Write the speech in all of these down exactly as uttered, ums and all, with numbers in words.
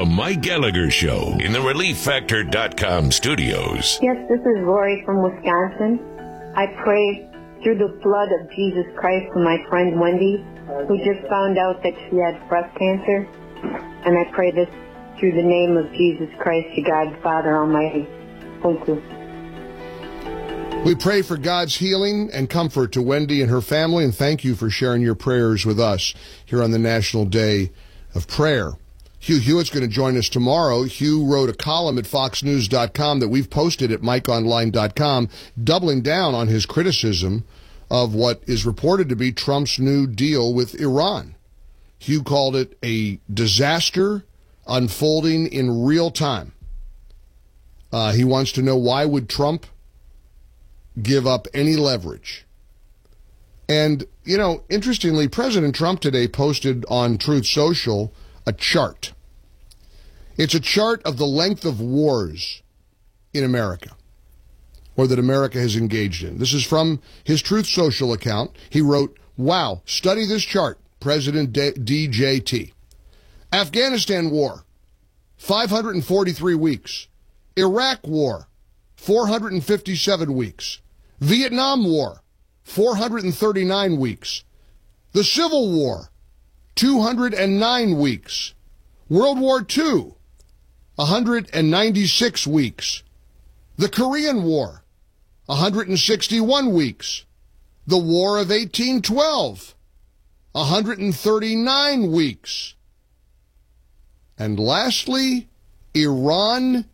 The Mike Gallagher Show in the relief factor dot com studios. Yes, this is Lori from Wisconsin. I pray through the blood of Jesus Christ for my friend Wendy, who just found out that she had breast cancer. And I pray this through the name of Jesus Christ, to God, Father Almighty. Thank you. We pray for God's healing and comfort to Wendy and her family, and thank you for sharing your prayers with us here on the National Day of Prayer. Hugh Hewitt's going to join us tomorrow. Hugh wrote a column at fox news dot com that we've posted at mike online dot com, doubling down on his criticism of what is reported to be Trump's new deal with Iran. Hugh called it a disaster unfolding in real time. Uh, he wants to know, why would Trump give up any leverage? And, you know, interestingly, President Trump today posted on Truth Social a chart. It's a chart of the length of wars in America, or that America has engaged in. This is from his Truth Social account. He wrote, "Wow, study this chart, President D J T. Afghanistan war, five hundred forty-three weeks. Iraq war, four hundred fifty-seven weeks. Vietnam war, four hundred thirty-nine weeks. The Civil War, two hundred nine weeks. World War Two, one hundred ninety-six weeks. The Korean War, one hundred sixty-one weeks. The War of eighteen twelve, one hundred thirty-nine weeks. And lastly, Iran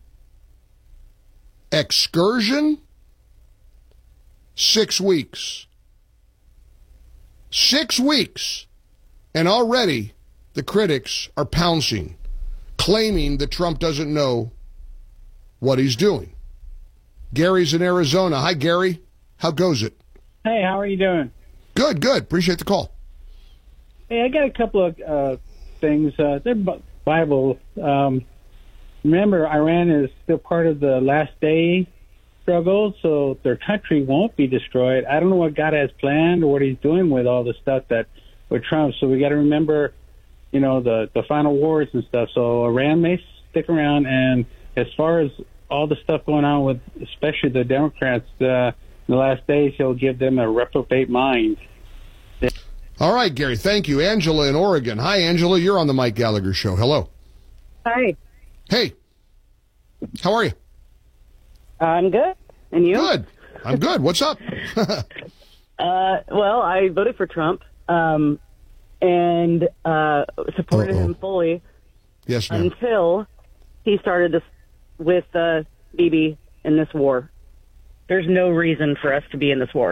excursion, six weeks. Six weeks. And already the critics are pouncing, claiming that Trump doesn't know what he's doing. Gary's in Arizona. Hi, Gary. How goes it? Hey, how are you doing? Good, good. Appreciate the call. Hey, I got a couple of uh, things. Uh, they're Bible. Um, remember, Iran is still part of the last day struggle, so their country won't be destroyed. I don't know what God has planned or what he's doing with all the stuff that with Trump. So we got to remember, you know, the, the final wars and stuff. So Iran may stick around. And as far as all the stuff going on with especially the Democrats uh, in the last days, he'll give them a reprobate mind. All right, Gary, thank you. Angela in Oregon. Hi, Angela. You're on the Mike Gallagher Show. Hello. Hi. Hey. How are you? I'm good. And you? Good. I'm good. What's up? uh, well, I voted for Trump um, and uh, supported Uh-oh. him fully. Yes, ma'am. Until he started this with uh, Bibi in this war. There's no reason for us to be in this war.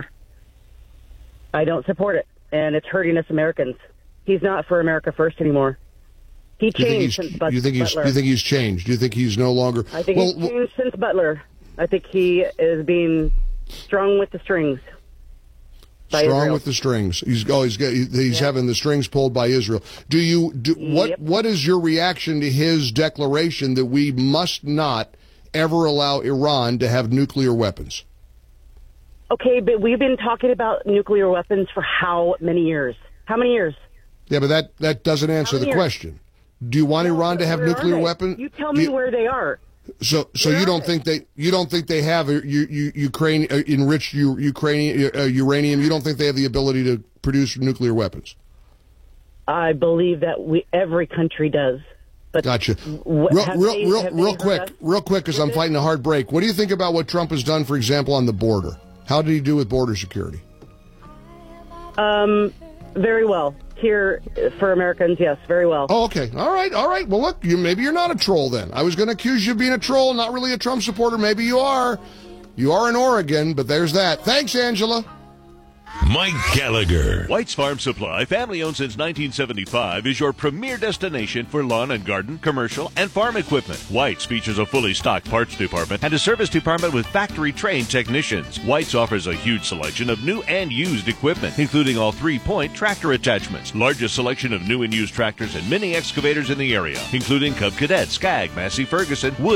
I don't support it, and it's hurting us Americans. He's not for America first anymore. He Do you think changed he's, since But- you think he's, Butler. you think he's changed? Do you think he's no longer... I think well, he's changed since Butler. I think he is being strung with the strings. By strong Israel. with the strings. He's oh, he's got, he's Yeah. having the strings pulled by Israel. Do you do what? Yep. What is your reaction to his declaration that we must not ever allow Iran to have nuclear weapons? Okay, but we've been talking about nuclear weapons for how many years? How many years? Yeah, but that that doesn't answer How the many years? question. Do you want Iran to have Where are nuclear they? weapons? You tell Do me you- where they are. So, so Where you are don't they? think they you don't think they have uh, you, you, Ukraine uh, enriched u, Ukrainian uh, uranium? You don't think they have the ability to produce nuclear weapons? I believe that we every country does. But Gotcha. wh- Real, have real, they- real, have they real heard quick, us? real quick, because I'm fighting a hard break. What do you think about what Trump has done, for example, on the border? How did he do with border security? Um, very well. Here for Americans, yes, very well. Oh, okay. All right. All right. Well, look, you maybe you're not a troll then. I was going to accuse you of being a troll, not really a Trump supporter. Maybe you are. You are in Oregon, but there's that. Thanks, Angela. Mike Gallagher. White's Farm Supply, family owned since nineteen seventy-five, is your premier destination for lawn and garden, commercial, and farm equipment. White's features a fully stocked parts department and a service department with factory-trained technicians. White's offers a huge selection of new and used equipment, including all three-point tractor attachments, largest selection of new and used tractors and mini excavators in the area, including Cub Cadet, Skag, Massey Ferguson, Wood,